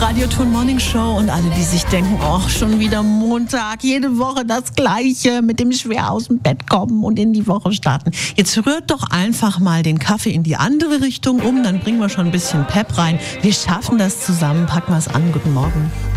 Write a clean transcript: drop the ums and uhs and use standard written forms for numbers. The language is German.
Radioton Morning Show und alle, die sich denken, ach, schon wieder Montag, jede Woche das Gleiche, mit dem schwer aus dem Bett kommen und in die Woche starten. Jetzt rührt doch einfach mal den Kaffee in die andere Richtung um, dann bringen wir schon ein bisschen Pep rein. Wir schaffen das zusammen, packen wir es an. Guten Morgen.